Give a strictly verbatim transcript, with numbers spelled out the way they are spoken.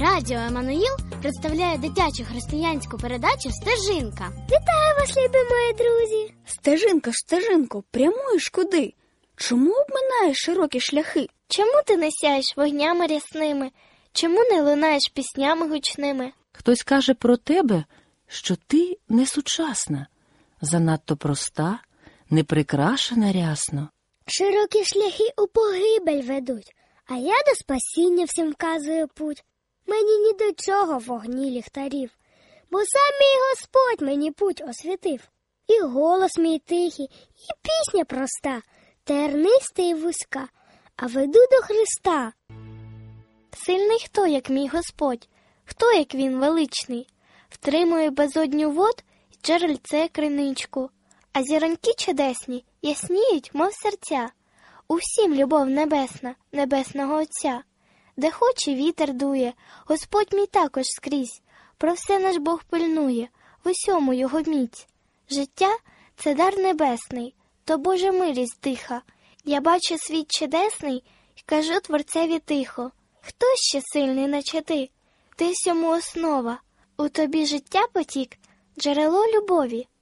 Радіо Еммануїл представляє дитячу християнську передачу «Стежинка». Вітаю вас, любі мої друзі! Стежинка, стежинко, прямуєш куди? Чому обминаєш широкі шляхи? Чому ти не сяєш вогнями рясними? Чому не лунаєш піснями гучними? Хтось каже про тебе, що ти не сучасна, занадто проста, не прикрашена рясно. Широкі шляхи у погибель ведуть, а я до спасіння всім вказую путь. Мені ні до чого вогні ліхтарів, бо сам мій Господь мені путь освітив. І голос мій тихий, і пісня проста, терниста і вузька, а веду до Христа. Сильний хто, як мій Господь, хто, як він величний, втримує безодню вод і джерельце криничку, а зіроньки чудесні ясніють, мов серця. Усім любов небесна, небесного Отця. Де хоче вітер дує, Господь мій також скрізь, про все наш Бог пильнує, в усьому його міць. Життя – це дар небесний, то Божа милість тиха. Я бачу світ чудесний і кажу Творцеві тихо. Хто ще сильний, наче ти? Ти всьому основа. У тобі життя потік, джерело любові.